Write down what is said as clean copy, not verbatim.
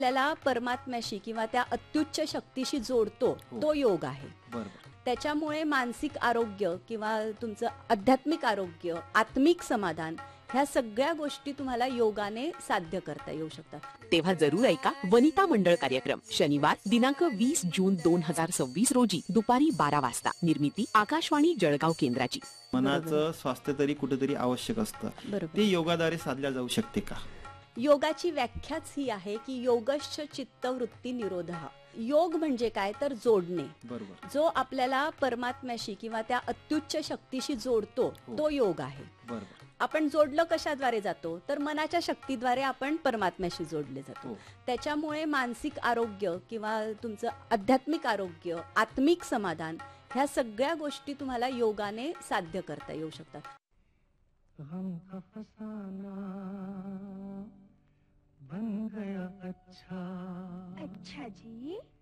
आपल्याला परमात्म्याशी किंवा त्या अत्युच्च शक्तीशी जोडतो तो योग आहे. बरोबर. त्याच्यामुळे मानसिक आरोग्य किंवा तुमचं आध्यात्मिक आरोग्य, आत्मिक समाधान ह्या सगळ्या गोष्टी तुम्हाला योगाने साध्य करता येऊ शकतात. तेव्हा जरूर ऐका वनिता मंडळ कार्यक्रम शनिवार दिनांक 20 जून 2026 रोजी दुपारी 12 वाजता. निर्मिती आकाशवाणी जळगाव केंद्राची. मनाचं स्वास्थ्य तरी कुठेतरी आवश्यक असतं. बरोबर. ते योगाद्वारे साधल्या जाऊ शकते का? योगाची व्याख्याच ही आहे की योगश्च चित्तवृत्ती निरोधः. योग म्हणजे काय तर जोडणे. बरोबर. जो आपल्याला परमात्म्याशी किंवा त्या अत्युच्च शक्तीशी जोडतो तो योग आहे. बरोबर. आपण जोडलं कशाद्वारे जातो तर मनाच्या शक्तीद्वारे आपण परमात्म्याशी जोडले जातो. हो. त्याच्यामुळे मानसिक आरोग्य किंवा तुमचं आध्यात्मिक आरोग्य, आत्मिक समाधान ह्या सगळ्या गोष्टी तुम्हाला योगाने साध्य करता येऊ शकतात. हमका फसाना बन गया अच्छा अच्छा जी.